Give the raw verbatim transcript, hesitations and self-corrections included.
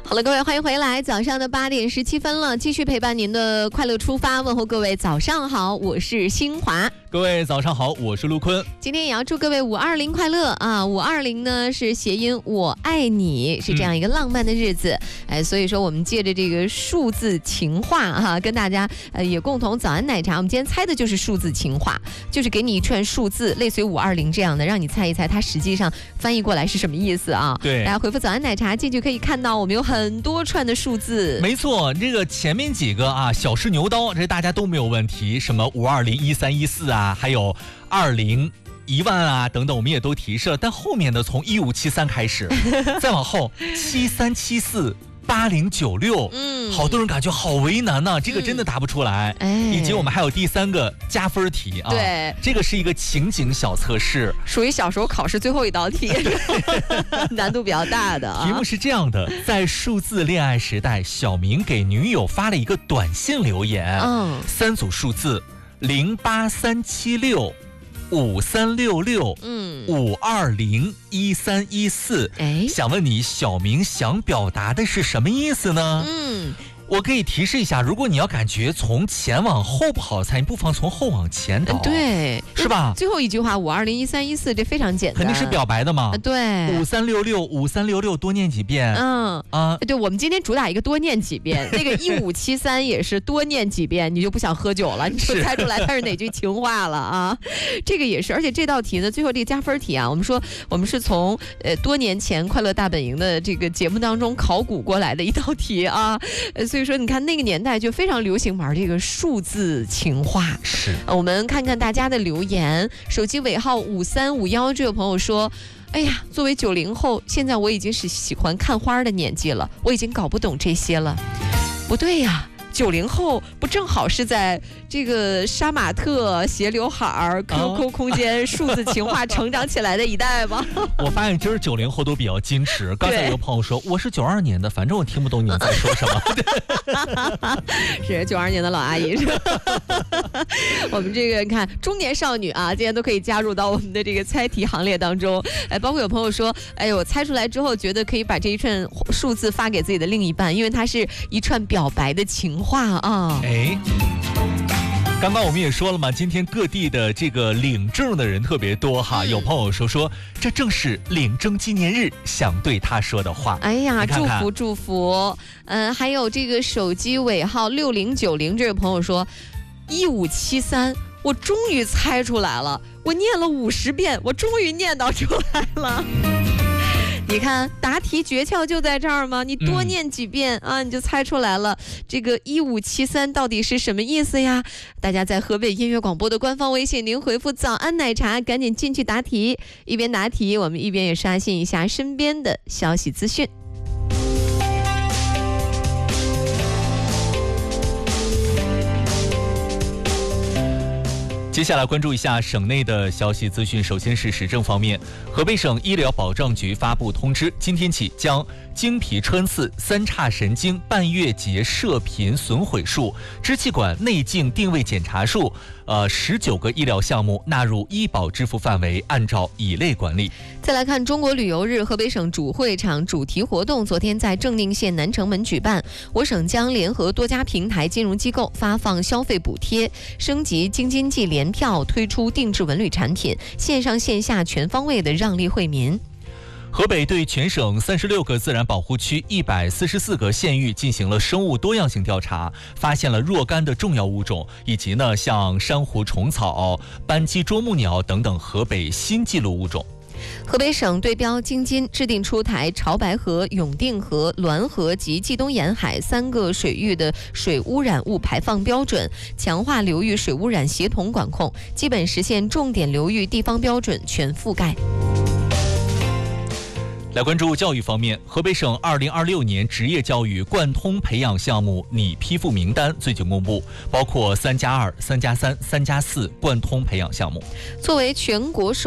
好了，各位，欢迎回来。早上的八点十七分了，继续陪伴您的快乐出发，问候各位早上好，我是新华。 各位早上好，我是陆坤。 今天也要祝各位五二零快乐啊！五二零呢是谐音我爱你，是这样一个浪漫的日子。嗯、哎，所以说我们借着这个数字情话哈、啊，跟大家呃也共同早安奶茶。我们今天猜的就是数字情话，就是给你一串数字，类似于五二零这样的，让你猜一猜它实际上翻译过来是什么意思啊？ 对， 大家回复早安奶茶进去可以看到我们有很多串的数字。 没错，这个前面几个啊，小试牛刀，这大家都没有问题，什么五二零一三一四啊，还有二零一万啊等等，我们也都提示了。但后面的从一五七三开始，再往后七三七四。八零九六，嗯，好多人感觉好为难呐、啊，这个真的答不出来。嗯、以及我们还有第三个加分题啊， 对， 这个是一个情景小测试， 属于小时候考试最后一道题，难度比较大的、啊。 题目是这样的：在数字恋爱时代，小明给女友发了一个短信留言，嗯，三组数字零八三七六。五三六六，嗯，五二零一三一四，哎，想问你，小明想表达的是什么意思呢？嗯。我可以提示一下，如果你要感觉从前往后不好猜，你不妨从后往前倒， 对， 是吧？ 最后一句话五二零一三一四，这非常简单， 肯定是表白的嘛。 对， 五三六六五三六六多念几遍。 嗯啊，对，我们今天主打一个多念几遍，那个一五七三也是多念几遍，你就不想喝酒了，你就猜出来它是哪句情话了啊？这个也是，而且这道题呢，最后这个加分题啊，我们说我们是从呃多年前快乐大本营的这个节目当中考古过来的一道题啊，呃。所以说，你看那个年代就非常流行玩这个数字情话。 是， 呃、我们看看大家的留言。手机尾号五三五幺这位朋友说：“哎呀，作为九零后，现在我已经是喜欢看花的年纪了，我已经搞不懂这些了。”不对呀。九零后不正好是在这个杀马特、斜刘海儿、Q Q 空间、数字情话成长起来的一代吗？ 我发现今儿九零后都比较矜持。刚才有个朋友说我是九二年的，反正我听不懂你们在说什么。 是九二年的老阿姨是吧？我们这个你看中年少女啊，今天都可以加入到我们的这个猜题行列当中。哎，包括有朋友说，哎呦，猜出来之后觉得可以把这一串数字发给自己的另一半，因为它是一串表白的情话。话啊， 哎，刚刚我们也说了嘛，今天各地的这个领证的人特别多哈。嗯、有朋友说说，这正是领证纪念日，想对他说的话。 哎呀， 看看祝福祝福。嗯、呃，还有这个手机尾号六零九零这位朋友说，一五七三，我终于猜出来了，我念了五十遍，我终于念叨出来了。你看答题诀窍就在这儿吗？你多念几遍、嗯、啊，你就猜出来了。这个一五七三到底是什么意思呀？大家在河北音乐广播的官方微信，您回复早安奶茶，赶紧进去答题。一边答题，我们一边也刷新一下身边的消息资讯。 接下来关注一下省内的消息资讯。首先是时政方面，河北省医疗保障局发布通知，今天起将经皮穿刺、三叉神经半月节射频损毁术、支气管内镜定位检查术，呃，十九个医疗项目纳入医保支付范围，按照乙类管理。 再来看中国旅游日，河北省主会场主题活动昨天在正定县南城门举办。我省将联合多家平台金融机构发放消费补贴，升级京津冀联票，推出定制文旅产品，线上线下全方位的让利惠民。 河北对全省三十六个自然保护区、一百四十四个县域进行了生物多样性调查，发现了若干的重要物种，以及呢像珊瑚虫草、斑鸡啄木鸟等等河北新纪录物种。 河北省对标京津制定出台潮白河、永定河、滦河及冀东沿海三个水域的水污染物排放标准，强化流域水污染协同管控，基本实现重点流域地方标准全覆盖。 来关注教育方面，河北省二零二六年职业教育贯通培养项目拟批复名单最近公布，包括三加二、三加三、三加四贯通培养项目。 作为全国首